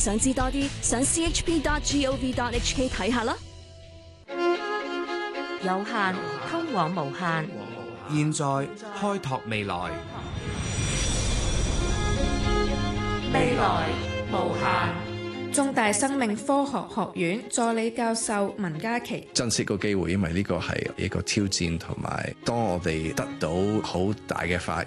想知多啲，上 chp.gov.hk 睇下啦。 有限通往無限， 現在開拓未來， 未來無限。 中大生命科學學院助理教授文嘉琪： 珍惜個機會，因為呢個係一個挑戰，同埋當我哋得到好大嘅發